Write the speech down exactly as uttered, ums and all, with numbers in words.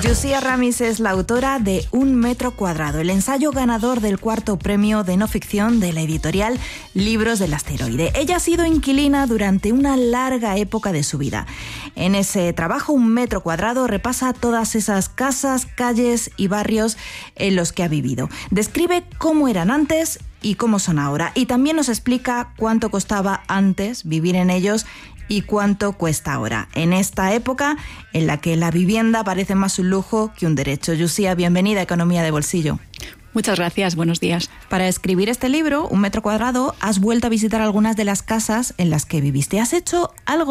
Yusia Ramis es la autora de Un metro cuadrado, el ensayo ganador del cuarto premio de no ficción de la editorial Libros del Asteroide. Ella ha sido inquilina durante una larga época de su vida. En ese trabajo, Un metro cuadrado repasa todas esas casas, calles y barrios en los que ha vivido. Describe cómo eran antes y cómo son ahora. Y también nos explica cuánto costaba antes vivir en ellos y cuánto cuesta ahora, en esta época en la que la vivienda parece más un lujo que un derecho. Yusia, bienvenida a Economía de Bolsillo. Muchas gracias, buenos días. Para escribir este libro, Un metro cuadrado, has vuelto a visitar algunas de las casas en las que viviste. ¿Has hecho algo